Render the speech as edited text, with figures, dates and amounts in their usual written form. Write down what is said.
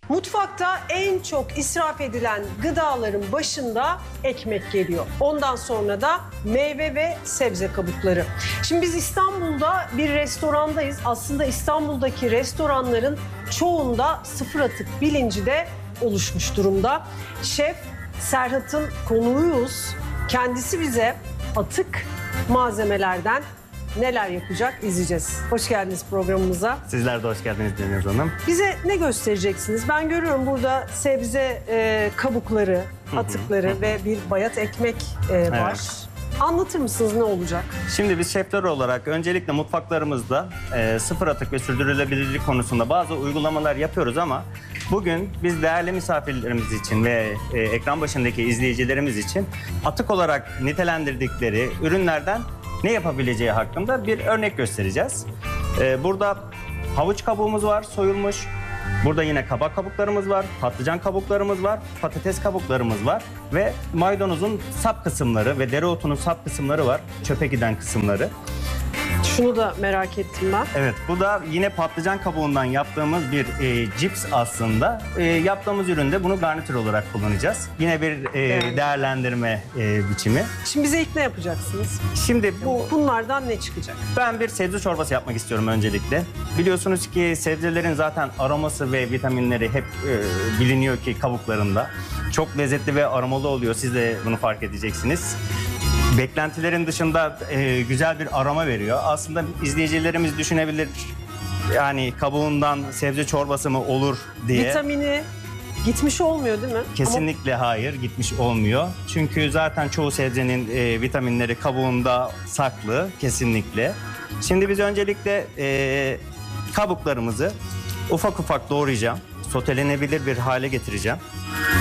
Mutfakta en çok israf edilen gıdaların başında ekmek geliyor. Ondan sonra da meyve ve sebze kabukları. Şimdi biz İstanbul'da bir restorandayız. Aslında İstanbul'daki restoranların çoğunda sıfır atık bilinci de oluşmuş durumda. Şef Serhat'ın konuğuyuz. Kendisi bize atık malzemelerden neler yapacak izleyeceğiz. Hoş geldiniz programımıza. Sizler de hoş geldiniz Deniz Hanım. Bize ne göstereceksiniz? Ben görüyorum burada sebze kabukları, atıkları ve bir bayat ekmek var. Evet. Anlatır mısınız ne olacak? Şimdi biz şefler olarak öncelikle mutfaklarımızda sıfır atık ve sürdürülebilirlik konusunda bazı uygulamalar yapıyoruz ama bugün biz değerli misafirlerimiz için ve ekran başındaki izleyicilerimiz için atık olarak nitelendirdikleri ürünlerden ne yapabileceği hakkında bir örnek göstereceğiz. Burada havuç kabuğumuz var, soyulmuş. Burada yine kabak kabuklarımız var, patlıcan kabuklarımız var, patates kabuklarımız var ve maydanozun sap kısımları ve dereotunun sap kısımları var, çöpe giden kısımları. Şunu da merak ettim ben. Evet, bu da yine patlıcan kabuğundan yaptığımız bir cips aslında. Yaptığımız üründe bunu garnitür olarak kullanacağız. Yine bir değerlendirme biçimi. Şimdi bize ilk ne yapacaksınız? Şimdi Bunlardan ne çıkacak? ben bir sebze çorbası yapmak istiyorum öncelikle. Biliyorsunuz ki sebzelerin zaten aroması ve vitaminleri hep biliniyor ki kabuklarında. Çok lezzetli ve aromalı oluyor. Siz de bunu fark edeceksiniz. Beklentilerin dışında güzel bir aroma veriyor. Aslında izleyicilerimiz düşünebilir, yani kabuğundan sebze çorbası mı olur diye. Vitamini gitmiş olmuyor değil mi? Kesinlikle hayır, gitmiş olmuyor. Çünkü zaten çoğu sebzenin vitaminleri kabuğunda saklı, kesinlikle. Şimdi biz öncelikle kabuklarımızı ufak ufak doğrayacağım. Sotelenebilir bir hale getireceğim.